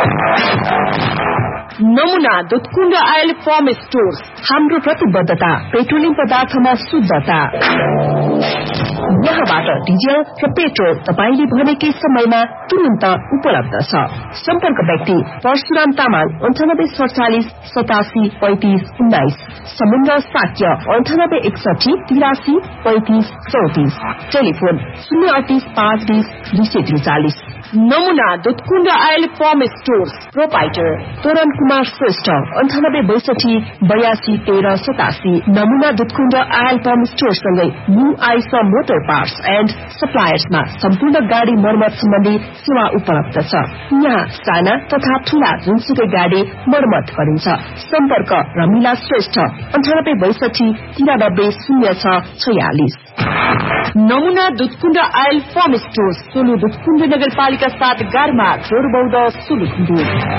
नमुना Dudhkund oil farm stores. हाम्रो प्रतिबद्धता पेट्रोलियम पदार्थमा शुद्धता। यहाँबाट डिजल र पेट्रोल तपाईले भनेकै समयमा तुरन्त उपलब्ध छ। सम्पर्क व्यक्ति परशुराम तामाङ 9847 87 35 19, समुद्र साक्य 9861 83 35 34, टेलिफोन 038 520 243। नमुना Dudhkund oil farm stores. Proprietor तोरण कुमार श्रेष्ठ 9862 82 13 87। नमुना दुधकुण्ड आयल फार्म स्टोर सँगै new Aisa motor parts and सप्लायर्समा सम्पूर्ण गाडी मर्मत सम्बन्धी सेवा उपलब्ध छ। यहाँ साना तथा ठूला जुनसुकै गाडी मर्मत गरिन्छ। सम्पर्क रमिला श्रेष्ठ 9862 93 06 46। नमुना Dudhkund oil farm store Solu Dudhkund नगरपालिका 7 गारमा जोरबौद सुलुखुण्डु।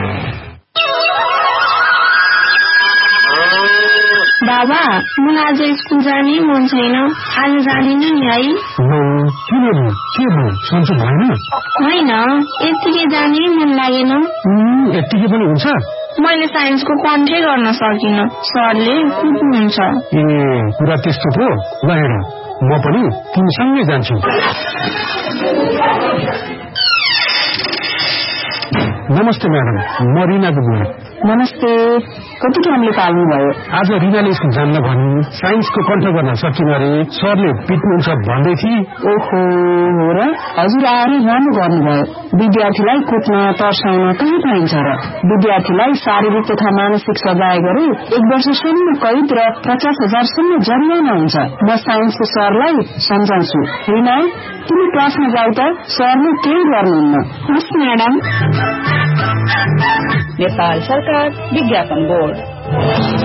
बाबा मलाई आज स्कुल जाने मन छैन, आज जाँदिन नि है। होइन यत्तिकै जाने मन लागेन। यत्तिकै पनि हुन्छ? मैले साइन्सको कन्ठै गर्न सकिन, सरले कुट्नुहुन्छ। ए कुरा त्यस्तो पो। ल हेर म पनि तिमीसँगै जान्छु। नमस्ते म्याडम, म रिनाको बुवा। नमस्ते। कति कामले पाल्नुभयो? आज रिनाले स्कुल जान्न भन्नु, साइन्सको कन्ठ गर्न सकिन अरे, सरले पिट्नुहुन्छ भन्दै थिए। ओहो हो र? हजुर आएर राम्रो गर्नुभयो। विद्यार्थीलाई कुट्न तर्साउन कहाँ पाइन्छ र? विद्यार्थीलाई शारीरिक तथा मानसिक सजाय गरे 1 वर्षसम्म कैद र 50,000 सम्म जरिवाना हुन्छ। म साइन्सको सरलाई सम्झाउँछु। रिना तिमी क्लासमा जाऊ त, सरले केही गर्नुहुन्न। हस् म्याडम। नेपाल सरकार विज्ञापन बोर्ड।